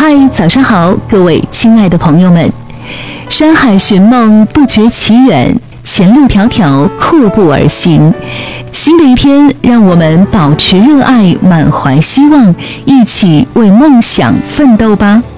嗨，早上好，各位亲爱的朋友们。山海寻梦不觉其远，前路迢迢阔步而行。新的一天，让我们保持热爱，满怀希望，一起为梦想奋斗吧。